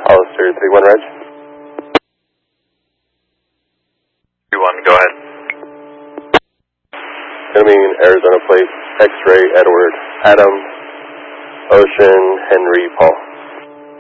Hollister 3-1 Reg. 3-1, go ahead. Gonna be in Arizona plate, X-ray, Edward, Adam, Ocean, Henry, Paul.